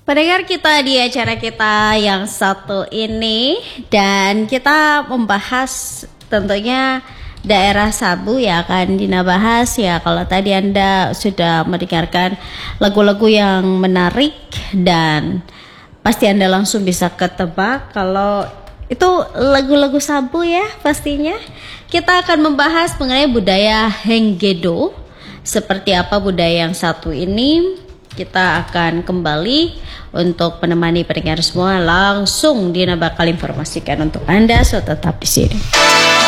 Pendengar kita di acara kita yang satu ini, dan kita membahas tentunya daerah Sabu ya, akan Dina bahas ya. Kalau tadi Anda sudah mendengarkan lagu-lagu yang menarik dan pasti Anda langsung bisa ketebak kalau itu lagu-lagu Sabu ya pastinya. Kita akan membahas mengenai budaya Henggedo. Seperti apa budaya yang satu ini? Kita akan kembali untuk menemani pendengar semua, langsung Dina bakal informasikan untuk Anda, so tetap di sini.